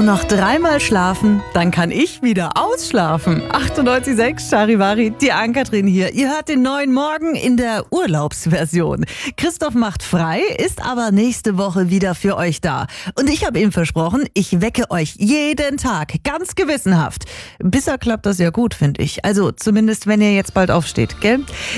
Nur noch 3-mal schlafen, dann kann ich wieder ausschlafen. 98,6 Charivari, die Ann-Kathrin hier. Ihr hört den neuen Morgen in der Urlaubsversion. Christoph macht frei, ist aber nächste Woche wieder für euch da. Und ich habe ihm versprochen, ich wecke euch jeden Tag, ganz gewissenhaft. Bisher klappt das ja gut, finde ich. Also zumindest, wenn ihr jetzt bald aufsteht, gell?